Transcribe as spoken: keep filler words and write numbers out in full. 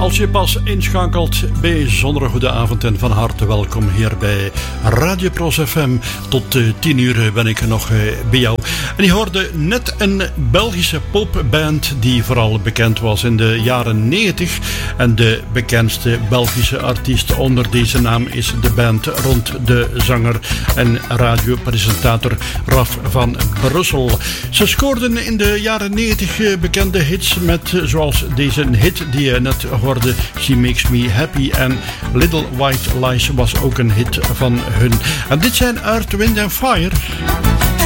Als je pas inschakelt, bijzonder goede avond en van harte welkom hier bij Radio Pros F M. Tot uh, tien uur ben ik nog uh, bij jou. En je hoorde net een Belgische popband die vooral bekend was in de jaren negentig. En de bekendste Belgische artiest onder deze naam is de band rond de zanger en radiopresentator Raf van Brussel. Ze scoorden in de jaren negentig uh, bekende hits met uh, zoals deze hit die je net hoorde, She Makes Me Happy, en Little White Lies was ook een hit van hun. En dit zijn Earth, Wind and Fire.